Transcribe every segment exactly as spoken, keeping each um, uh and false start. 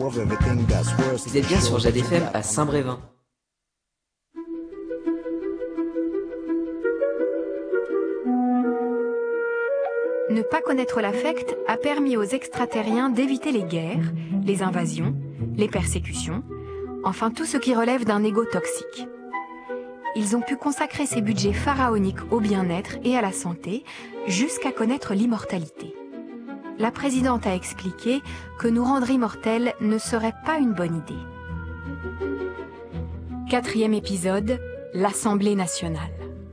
Vous êtes bien sur Jade F M à Saint-Brévin. Ne pas connaître l'affect a permis aux extraterriens d'éviter les guerres, les invasions, les persécutions, enfin tout ce qui relève d'un ego toxique. Ils ont pu consacrer ces budgets pharaoniques au bien-être et à la santé, jusqu'à connaître l'immortalité. La présidente a expliqué que nous rendre immortels ne serait pas une bonne idée. Quatrième épisode, l'Assemblée nationale.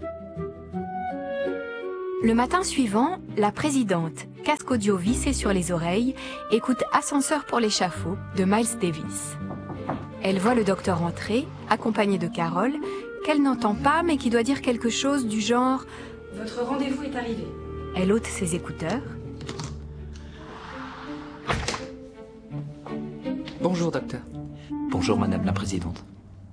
Le matin suivant, la présidente, casque audio vissé sur les oreilles, écoute Ascenseur pour l'échafaud de Miles Davis. Elle voit le docteur entrer, accompagné de Carole, qu'elle n'entend pas mais qui doit dire quelque chose du genre « Votre rendez-vous est arrivé ». Elle ôte ses écouteurs. Bonjour, docteur. Bonjour, madame la présidente.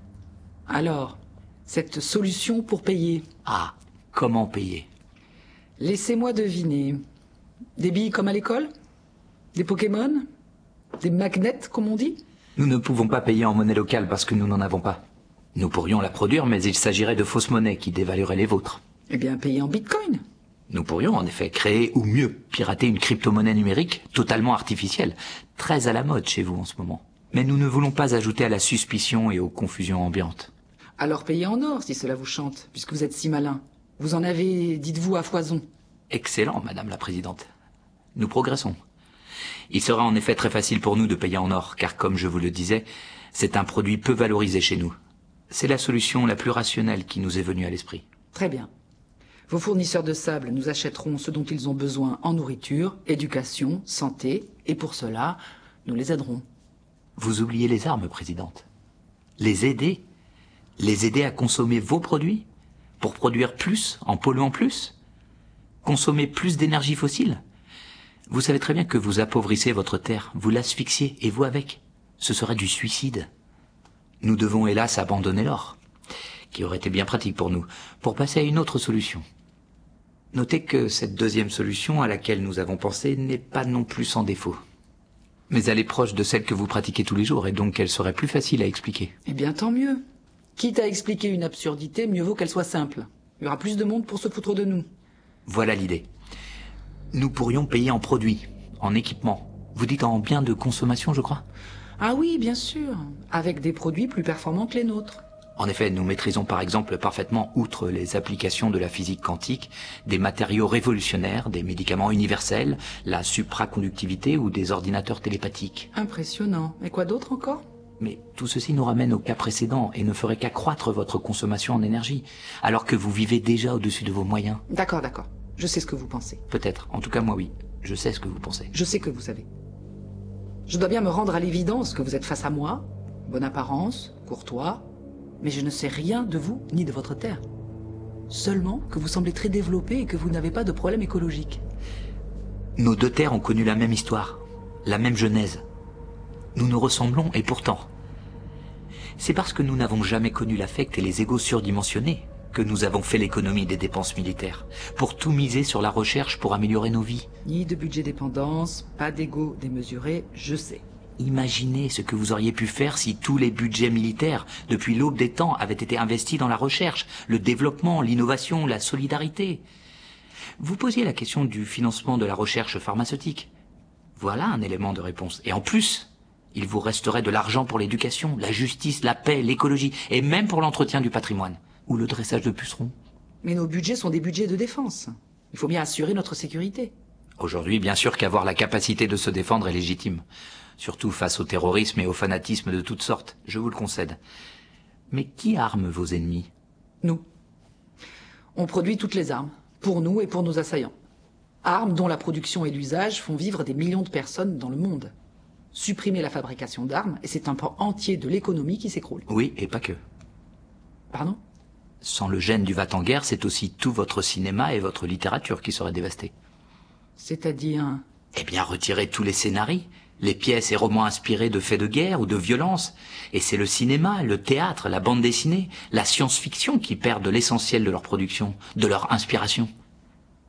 Alors, cette solution pour payer. Ah, comment payer? Laissez-moi deviner. Des billes comme à l'école? Des Pokémon? Des magnets, comme on dit? Nous ne pouvons pas payer en monnaie locale parce que nous n'en avons pas. Nous pourrions la produire, mais il s'agirait de fausses monnaies qui dévalueraient les vôtres. Eh bien, payer en bitcoin. Nous pourrions en effet créer, ou mieux, pirater une crypto-monnaie numérique totalement artificielle, très à la mode chez vous en ce moment. Mais nous ne voulons pas ajouter à la suspicion et aux confusions ambiantes. Alors payez en or, si cela vous chante, puisque vous êtes si malin. Vous en avez, dites-vous, à foison. Excellent, madame la présidente. Nous progressons. Il sera en effet très facile pour nous de payer en or, car comme je vous le disais, c'est un produit peu valorisé chez nous. C'est la solution la plus rationnelle qui nous est venue à l'esprit. Très bien. Vos fournisseurs de sable nous achèteront ce dont ils ont besoin en nourriture, éducation, santé, et pour cela, nous les aiderons. Vous oubliez les armes, présidente. Les aider? Les aider à consommer vos produits? Pour produire plus, en polluant plus? Consommer plus d'énergie fossile? Vous savez très bien que vous appauvrissez votre terre, vous l'asphyxiez, et vous avec. Ce serait du suicide. Nous devons hélas abandonner l'or, qui aurait été bien pratique pour nous, pour passer à une autre solution. Notez que cette deuxième solution à laquelle nous avons pensé n'est pas non plus sans défaut. Mais elle est proche de celle que vous pratiquez tous les jours, et donc elle serait plus facile à expliquer. Eh bien, tant mieux. Quitte à expliquer une absurdité, mieux vaut qu'elle soit simple. Il y aura plus de monde pour se foutre de nous. Voilà l'idée. Nous pourrions payer en produits, en équipements. Vous dites en biens de consommation, je crois? Ah oui, bien sûr. Avec des produits plus performants que les nôtres. En effet, nous maîtrisons par exemple parfaitement, outre les applications de la physique quantique, des matériaux révolutionnaires, des médicaments universels, la supraconductivité ou des ordinateurs télépathiques. Impressionnant. Et quoi d'autre encore? Mais tout ceci nous ramène au cas précédent et ne ferait qu'accroître votre consommation en énergie, alors que vous vivez déjà au-dessus de vos moyens. D'accord, d'accord. Je sais ce que vous pensez. Peut-être. En tout cas, moi oui. Je sais ce que vous pensez. Je sais que vous savez. Je dois bien me rendre à l'évidence que vous êtes face à moi, bonne apparence, courtois, mais je ne sais rien de vous ni de votre terre. Seulement que vous semblez très développé et que vous n'avez pas de problème écologique. Nos deux terres ont connu la même histoire, la même genèse. Nous nous ressemblons et pourtant, c'est parce que nous n'avons jamais connu l'affect et les égos surdimensionnés que nous avons fait l'économie des dépenses militaires, pour tout miser sur la recherche pour améliorer nos vies. Ni de budget dépendance, pas d'ego démesuré, je sais. Imaginez ce que vous auriez pu faire si tous les budgets militaires, depuis l'aube des temps, avaient été investis dans la recherche, le développement, l'innovation, la solidarité. Vous posiez la question du financement de la recherche pharmaceutique. Voilà un élément de réponse. Et en plus, il vous resterait de l'argent pour l'éducation, la justice, la paix, l'écologie, et même pour l'entretien du patrimoine, ou le dressage de pucerons. Mais nos budgets sont des budgets de défense. Il faut bien assurer notre sécurité. Aujourd'hui, bien sûr qu'avoir la capacité de se défendre est légitime. Surtout face au terrorisme et au fanatisme de toutes sortes, je vous le concède. Mais qui arme vos ennemis? Nous. On produit toutes les armes, pour nous et pour nos assaillants. Armes dont la production et l'usage font vivre des millions de personnes dans le monde. Supprimer la fabrication d'armes, et c'est un pan entier de l'économie qui s'écroule. Oui, et pas que. Pardon? Sans le gène du va-t-en-guerre, c'est aussi tout votre cinéma et votre littérature qui seraient dévastés. C'est-à-dire? Eh bien, retirer tous les scénarios, les pièces et romans inspirés de faits de guerre ou de violence. Et c'est le cinéma, le théâtre, la bande dessinée, la science-fiction qui perdent l'essentiel de leur production, de leur inspiration.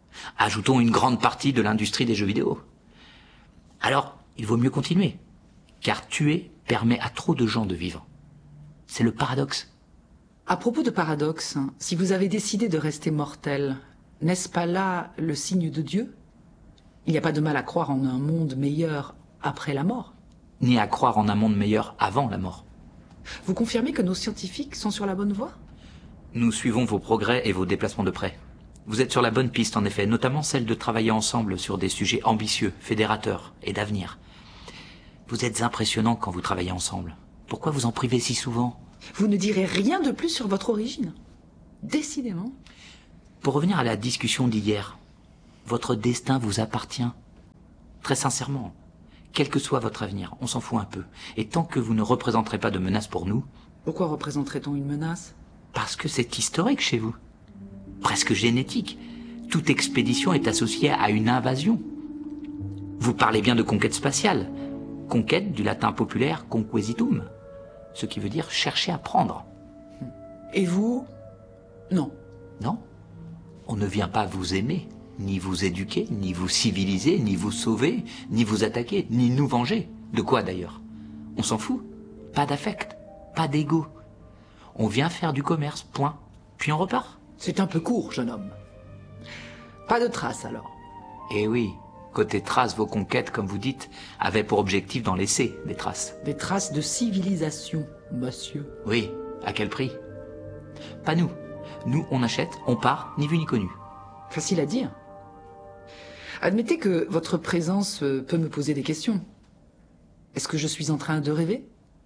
Ajoutons une grande partie de l'industrie des jeux vidéo. Alors, il vaut mieux continuer. Car tuer permet à trop de gens de vivre. C'est le paradoxe. À propos de paradoxe, si vous avez décidé de rester mortel, n'est-ce pas là le signe de Dieu? Il n'y a pas de mal à croire en un monde meilleur après la mort. Ni à croire en un monde meilleur avant la mort. Vous confirmez que nos scientifiques sont sur la bonne voie? Nous suivons vos progrès et vos déplacements de près. Vous êtes sur la bonne piste, en effet, notamment celle de travailler ensemble sur des sujets ambitieux, fédérateurs et d'avenir. Vous êtes impressionnants quand vous travaillez ensemble. Pourquoi vous en privez si souvent? Vous ne direz rien de plus sur votre origine. Décidément. Pour revenir à la discussion d'hier, votre destin vous appartient. Très sincèrement, quel que soit votre avenir, on s'en fout un peu. Et tant que vous ne représenterez pas de menace pour nous... Pourquoi représenterait-on une menace? Parce que c'est historique chez vous. Presque génétique. Toute expédition est associée à une invasion. Vous parlez bien de conquête spatiale. Conquête du latin populaire conquesitum, ce qui veut dire chercher à prendre. Et vous? Non. Non. On ne vient pas vous aimer, ni vous éduquer, ni vous civiliser, ni vous sauver, ni vous attaquer, ni nous venger. De quoi d'ailleurs? On s'en fout. Pas d'affect, pas d'ego. On vient faire du commerce, point. Puis on repart. C'est un peu court, jeune homme. Pas de traces, alors. Eh oui, côté traces, vos conquêtes, comme vous dites, avaient pour objectif d'en laisser des traces. Des traces de civilisation, monsieur. Oui, à quel prix? Pas nous. Nous, on achète, on part, ni vu ni connu. Facile à dire. Admettez que votre présence peut me poser des questions. Est-ce que je suis en train de rêver?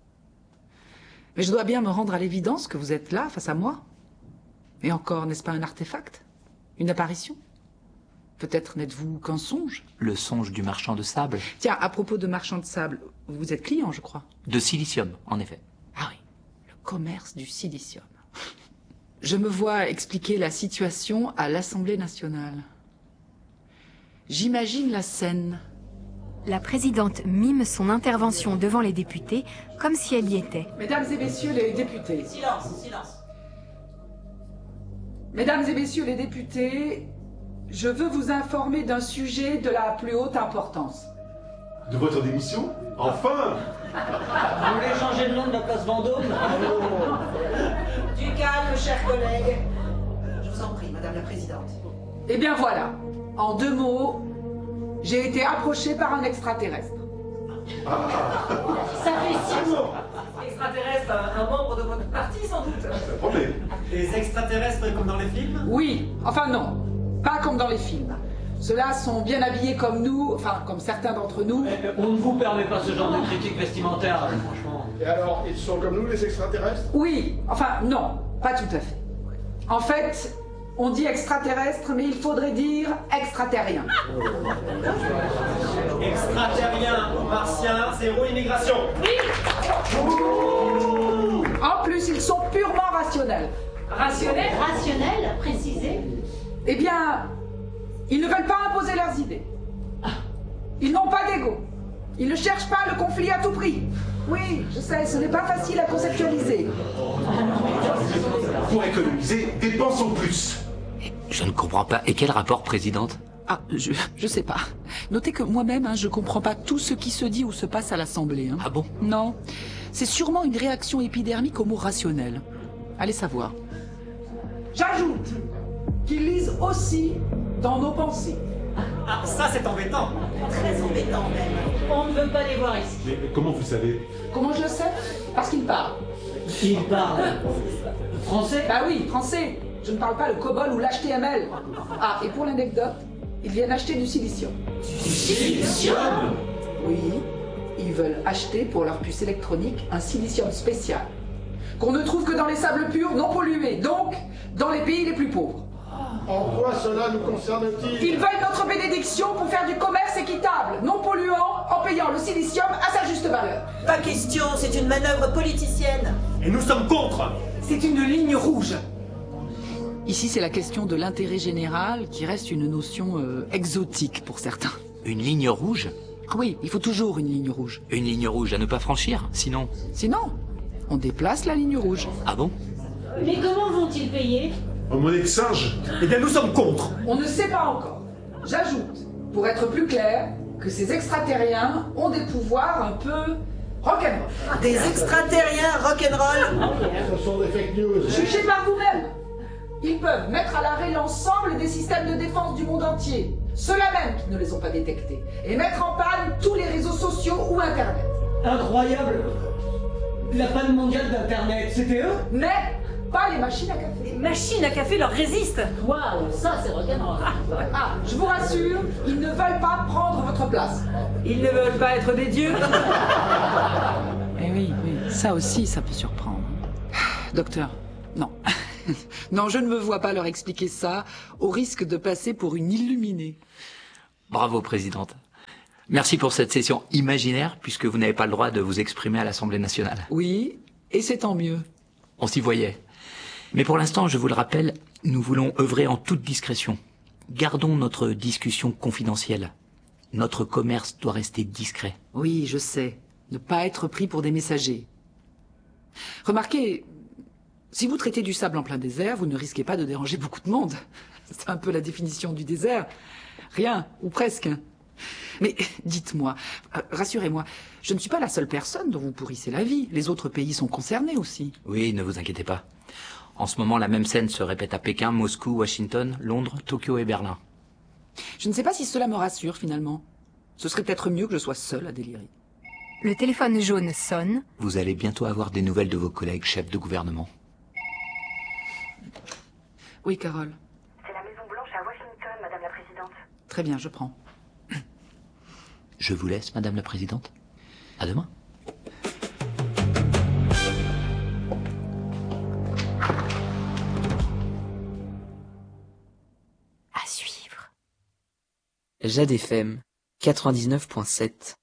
Mais je dois bien me rendre à l'évidence que vous êtes là, face à moi. Et encore, n'est-ce pas un artefact? Une apparition? Peut-être n'êtes-vous qu'un songe? Le songe du marchand de sable. Tiens, à propos de marchand de sable, vous êtes client, je crois. De silicium, en effet. Ah oui, le commerce du silicium. Je me vois expliquer la situation à l'Assemblée nationale. J'imagine la scène. La présidente mime son intervention devant les députés comme si elle y était. Mesdames et messieurs les députés. Silence, silence. Mesdames et messieurs les députés, je veux vous informer d'un sujet de la plus haute importance. De votre démission? Enfin! Vous voulez changer le nom de la place Vendôme? Du calme, chers collègues. Je vous en prie, Madame la Présidente. Eh bien voilà, en deux mots, j'ai été approché par un extraterrestre. Ça fait six mots. Extraterrestre, un, un membre de votre parti, sans doute. Ça promet. Des extraterrestres comme dans les films? Oui, enfin non, pas comme dans les films. Ceux-là sont bien habillés comme nous, enfin comme certains d'entre nous. Eh, on ne vous permet pas ce genre de critique vestimentaire, franchement. Et alors, ils sont comme nous, les extraterrestres? Oui, enfin non, pas tout à fait. En fait, on dit extraterrestre, mais il faudrait dire extraterrien. Extraterrien, martien, zéro immigration. En plus, ils sont purement rationnels. Rationnel Rationnel, précisé. Eh bien, ils ne veulent pas imposer leurs idées. Ils n'ont pas d'ego. Ils ne cherchent pas le conflit à tout prix. Oui, je sais, ce n'est pas facile à conceptualiser. Pour économiser, dépensons plus. Je ne comprends pas. Et quel rapport, présidente? Ah, je, je sais pas. Notez que moi-même, hein, je comprends pas tout ce qui se dit ou se passe à l'Assemblée. Hein. Ah bon? Non. C'est sûrement une réaction épidermique au mot rationnel. Allez savoir. J'ajoute qu'ils lisent aussi dans nos pensées. Ah, ça c'est embêtant. Très embêtant, même. On ne veut pas les voir ici. Mais comment vous savez? Comment je le sais? Parce qu'ils parlent. Il parle français? Bah oui, français. Je ne parle pas le COBOL ou l'H T M L. Ah, et pour l'anecdote, ils viennent acheter du silicium. Du silicium? Oui, ils veulent acheter pour leur puce électronique un silicium spécial, qu'on ne trouve que dans les sables purs non pollués, donc dans les pays les plus pauvres. En quoi cela nous concerne-t-il? Ils veulent notre bénédiction pour faire du commerce équitable, non polluant, en payant le silicium à sa juste valeur. Pas question, c'est une manœuvre politicienne. Et nous sommes contre. C'est une ligne rouge. Ici, c'est la question de l'intérêt général qui reste une notion euh, exotique pour certains. Une ligne rouge? Oui, il faut toujours une ligne rouge. Une ligne rouge à ne pas franchir, sinon... Sinon, on déplace la ligne rouge. Ah bon? Mais comment vont-ils payer? En monnaie de singe? Eh bien nous sommes contre. On ne sait pas encore. J'ajoute, pour être plus clair, que ces extraterriens ont des pouvoirs un peu Rock'n'roll. Des extraterriens rock'n'roll. Ce sont des fake news. Jugez par vous-même. Ils peuvent mettre à l'arrêt l'ensemble des systèmes de défense du monde entier, ceux-là même qui ne les ont pas détectés, et mettre en panne tous les réseaux sociaux ou Internet. Incroyable. La panne mondiale d'Internet, c'était eux? Mais pas les machines à café. Les machines à café leur résistent. Waouh, ça c'est rock'n'roll. Ah, je vous rassure, ils ne veulent pas prendre votre place. Ils ne veulent pas être des dieux. Eh oui, oui, ça aussi, ça peut surprendre. Docteur, non. Non, je ne me vois pas leur expliquer ça, au risque de passer pour une illuminée. Bravo, Présidente. Merci pour cette session imaginaire, puisque vous n'avez pas le droit de vous exprimer à l'Assemblée nationale. Oui, et c'est tant mieux. On s'y voyait. Mais pour l'instant, je vous le rappelle, nous voulons œuvrer en toute discrétion. Gardons notre discussion confidentielle. Notre commerce doit rester discret. Oui, je sais. Ne pas être pris pour des messagers. Remarquez, si vous traitez du sable en plein désert, vous ne risquez pas de déranger beaucoup de monde. C'est un peu la définition du désert. Rien, ou presque. Mais dites-moi, euh, rassurez-moi, je ne suis pas la seule personne dont vous pourrissez la vie. Les autres pays sont concernés aussi. Oui, ne vous inquiétez pas. En ce moment, la même scène se répète à Pékin, Moscou, Washington, Londres, Tokyo et Berlin. Je ne sais pas si cela me rassure, finalement. Ce serait peut-être mieux que je sois seule à délirer. Le téléphone jaune sonne. Vous allez bientôt avoir des nouvelles de vos collègues chefs de gouvernement. Oui, Carole. C'est la Maison Blanche à Washington, Madame la Présidente. Très bien, je prends. Je vous laisse, Madame la Présidente. À demain. À suivre. Jade F M quatre-vingt-dix-neuf point sept